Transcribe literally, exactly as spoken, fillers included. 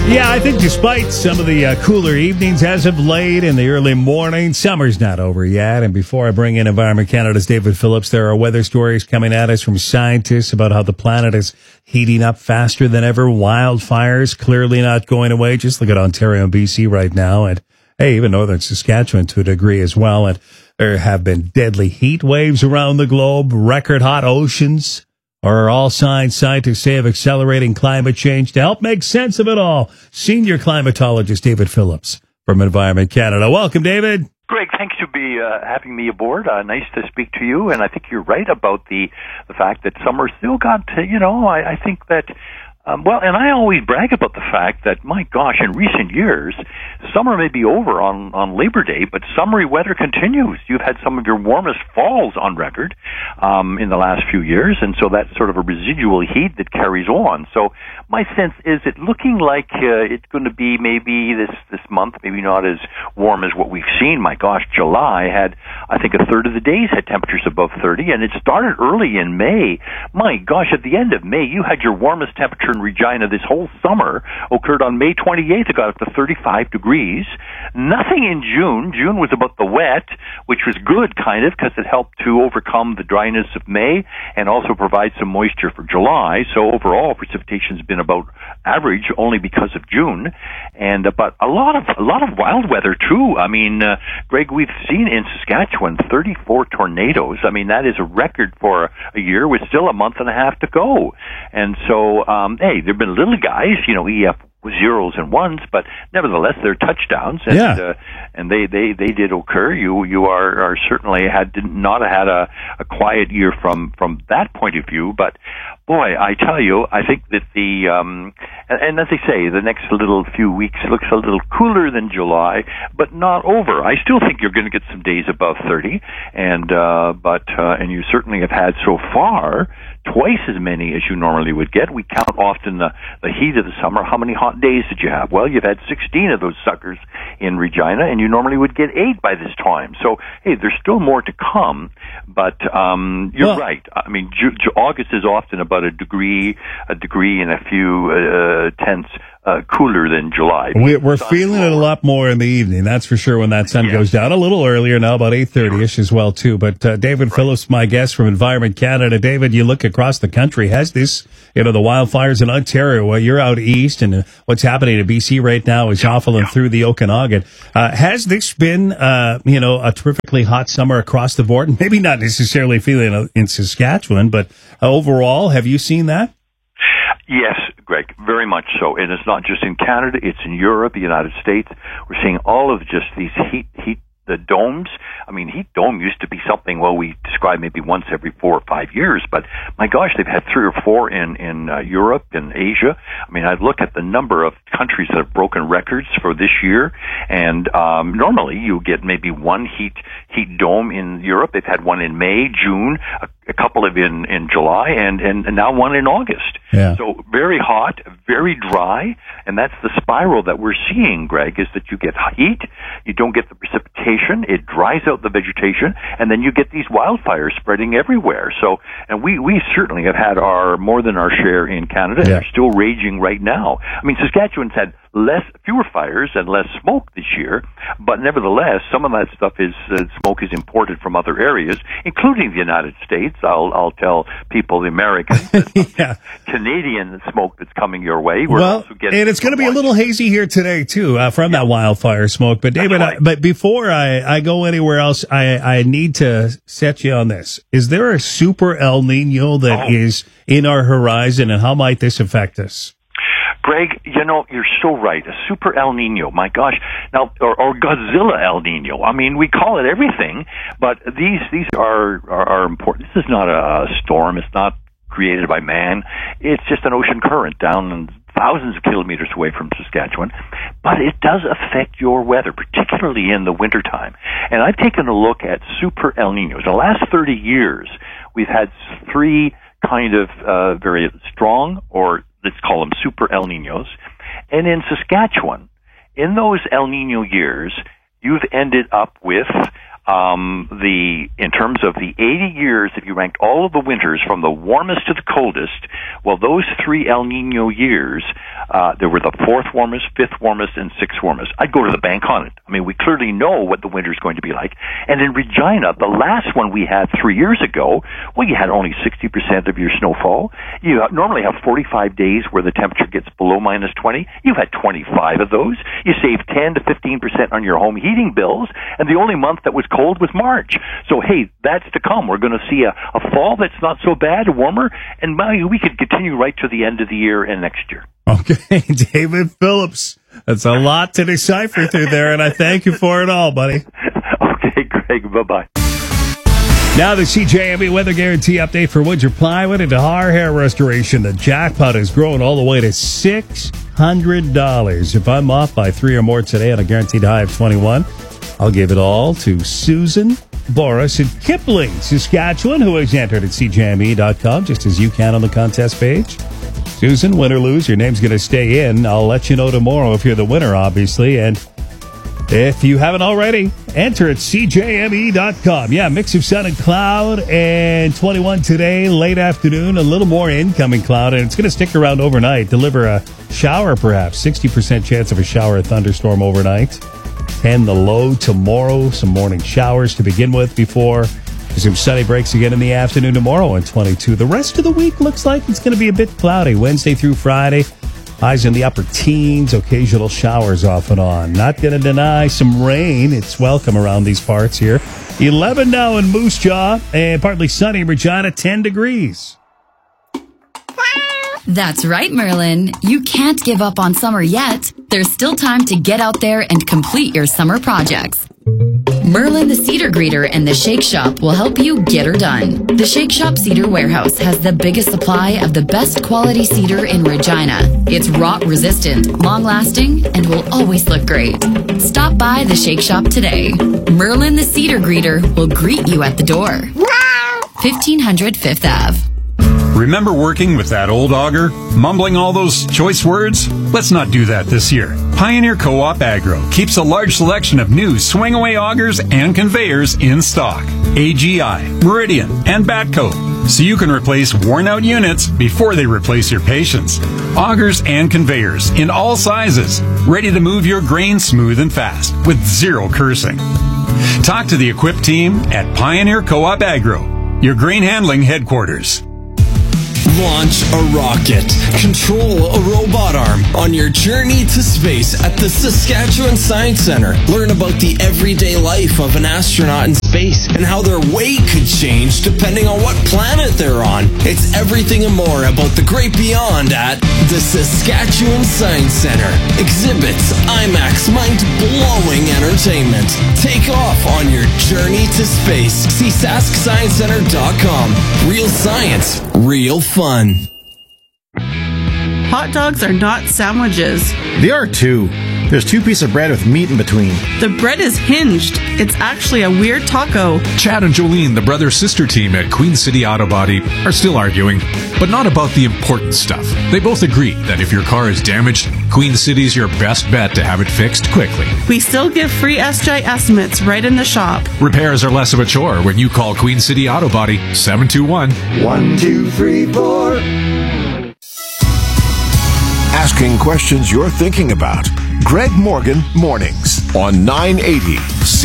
Yeah, I think despite some of the uh, cooler evenings as of late in the early morning, summer's not over yet. And before I bring in Environment Canada's David Phillips, there are weather stories coming at us from scientists about how the planet is heating up faster than ever. Wildfires clearly not going away. Just look at Ontario and B C right now. And hey, even northern Saskatchewan to a degree as well. And there have been deadly heat waves around the globe, record hot oceans. Are all signs scientists say of accelerating climate change. To help make sense of it all, senior climatologist David Phillips from Environment Canada. Welcome, David. Greg, thanks to be uh, having me aboard. Uh, nice to speak to you. And I think you're right about the the fact that summer still got to, you know, I, I think that, um, well, and I always brag about the fact that, my gosh, in recent years, summer may be over on, on Labor Day, but summery weather continues. You've had some of your warmest falls on record um, in the last few years, and so that's sort of a residual heat that carries on. So my sense is it looking like uh, it's going to be maybe this, this month, maybe not as warm as what we've seen. My gosh, July had, I think, a third of the days had temperatures above thirty, and it started early in May. My gosh, at the end of May, you had your warmest temperature in Regina this whole summer occurred on May twenty-eighth. It got up to thirty-five degrees. Nothing in June. June was about the wet, which was good, kind of, because it helped to overcome the dryness of May and also provide some moisture for July. So overall, precipitation's been about average, only because of June. And uh, but a lot of a lot of wild weather too. I mean, uh, Greg, we've seen in Saskatchewan thirty-four tornadoes. I mean, that is a record for a year with still a month and a half to go. And so, um, hey, there've been little guys, you know, E F zeros and ones, but nevertheless they're touchdowns, and yeah. uh, and they, they, they did occur. You you are, are certainly had did not have had a, a quiet year from, from that point of view. But boy, I tell you, I think that the um, and, and as they say, the next little few weeks looks a little cooler than July, but not over. I still think you're going to get some days above thirty, and uh, but uh, and you certainly have had so far twice as many as you normally would get. We count often the, the heat of the summer. How many hot days did you have? Well, you've had sixteen of those suckers in Regina, and you normally would get eight by this time. So, hey, there's still more to come, but um, you're well, right. I mean, Ju- Ju- August is often about a degree, a degree and a few uh, tenths Uh, cooler than July. We, we're feeling it a lot more in the evening, that's for sure, when that sun yeah. goes down. A little earlier now, about eight thirty-ish as well, too. But uh, David right. Phillips, my guest from Environment Canada. David, you look across the country, has this, you know, the wildfires in Ontario, well, you're out east, and uh, what's happening in B C right now is awful and yeah. through the Okanagan. Uh, has this been, uh, you know, a terrifically hot summer across the board? Maybe not necessarily feeling in Saskatchewan, but uh, overall, have you seen that? Yes, Greg, very much so. And it's not just in Canada, it's in Europe, the United States. We're seeing all of just these heat, heat, the domes. I mean, heat dome used to be something, well, we describe maybe once every four or five years, but my gosh, they've had three or four in, in uh, Europe and Asia. I mean, I look at the number of countries that have broken records for this year, and um, normally you get maybe one heat, heat dome in Europe. They've had one in May, June, a, a couple of in, in July, and, and, and now one in August. Yeah. So very hot, very dry, and that's the spiral that we're seeing, Greg, is that you get heat, you don't get the precipitation, it dries out the vegetation, and then you get these wildfires spreading everywhere. So, and we, we certainly have had our, more than our share in Canada, and yeah. they're still raging right now. I mean, Saskatchewan's had less, fewer fires and less smoke this year, but nevertheless, some of that stuff is, uh, smoke is imported from other areas, including the United States. I'll, I'll tell people, the Americans, yeah. Canadian smoke that's coming your way. We're well, also getting and it's going to be a little hazy here today too, uh, from yeah. that wildfire smoke. But David, right. I, but before I, I go anywhere else, I, I need to set you on this. Is there a super El Nino that oh. is in our horizon, and how might this affect us? Greg, you know, you're so right. A super El Nino, my gosh. Now, or, or Godzilla El Nino. I mean, we call it everything, but these these are, are, are important. This is not a storm. It's not created by man. It's just an ocean current down thousands of kilometers away from Saskatchewan. But it does affect your weather, particularly in the wintertime. And I've taken a look at super El Ninos. In the last thirty years, we've had three kind of uh, very strong, or let's call them super El Ninos. And in Saskatchewan, in those El Nino years, you've ended up with um, the in terms of the eighty years, if you ranked all of the winters from the warmest to the coldest, well, those three El Nino years, uh, there were the fourth warmest, fifth warmest, and sixth warmest. I'd go to the bank on it. I mean, we clearly know what the winter's going to be like. And in Regina, the last one we had three years ago, well, you had only sixty percent of your snowfall. You normally have forty-five days where the temperature gets below minus twenty. You had twenty-five of those. You saved ten to fifteen percent on your home heating bills, and the only month that was cold was March. So, hey, that's to come. We're going to see a, a fall that's not so bad, warmer, and we could continue right to the end of the year and next year. Okay, David Phillips. That's a lot to decipher through there, and I thank you for it all, buddy. Okay, Greg. Bye-bye. Now the C J M E Weather Guarantee update for Woodger Plywood and Har Hair Restoration. The jackpot has grown all the way to six hundred dollars. If I'm off by three or more today on a guaranteed high of twenty-one, I'll give it all to Susan Boris in Kipling, Saskatchewan, who has entered at C J M E dot com, just as you can on the contest page. Susan, win or lose, your name's going to stay in. I'll let you know tomorrow if you're the winner, obviously. And if you haven't already, enter at C J M E dot com. Yeah, mix of sun and cloud, and twenty-one today, late afternoon, a little more incoming cloud, and it's going to stick around overnight. Deliver a shower, perhaps. sixty percent chance of a shower or thunderstorm overnight. ten the low tomorrow. Some morning showers to begin with before some sunny breaks again in the afternoon tomorrow, and twenty-two. The rest of the week looks like it's going to be a bit cloudy. Wednesday through Friday, highs in the upper teens, occasional showers off and on. Not going to deny some rain. It's welcome around these parts here. eleven now in Moose Jaw, and partly sunny in Regina, ten degrees. That's right, Merlin. You can't give up on summer yet. There's still time to get out there and complete your summer projects. Merlin the Cedar Greeter and the Shake Shop will help you get her done. The Shake Shop Cedar Warehouse has the biggest supply of the best quality cedar in Regina. It's rot resistant, long lasting, and will always look great. Stop by the Shake Shop today. Merlin the Cedar Greeter will greet you at the door. fifteen hundred Fifth Avenue. Remember working with that old auger? Mumbling all those choice words? Let's not do that this year. Pioneer Co-op Agro keeps a large selection of new swing-away augers and conveyors in stock. A G I, Meridian, and Batco. So you can replace worn-out units before they replace your patience. Augers and conveyors in all sizes. Ready to move your grain smooth and fast with zero cursing. Talk to the equipped team at Pioneer Co-op Agro, your grain handling headquarters. Launch a rocket. Control a robot arm on your journey to space at the Saskatchewan Science Centre. Learn about the everyday life of an astronaut in space and how their weight could change depending on what planet they're on. It's everything and more about the great beyond at the Saskatchewan Science Centre. Exhibits, IMAX, mind-blowing entertainment. Take off on your journey to space. See sask science center dot com. Real science, real fun. Hot dogs are not sandwiches. They are too. There's two pieces of bread with meat in between. The bread is hinged. It's actually a weird taco. Chad and Jolene, the brother-sister team at Queen City Auto Body, are still arguing, but not about the important stuff. They both agree that if your car is damaged, Queen City's your best bet to have it fixed quickly. We still give free S J estimates right in the shop. Repairs are less of a chore when you call Queen City Auto Body seven two one, one two three four. Asking questions you're thinking about. Greg Morgan Mornings on nine eighty C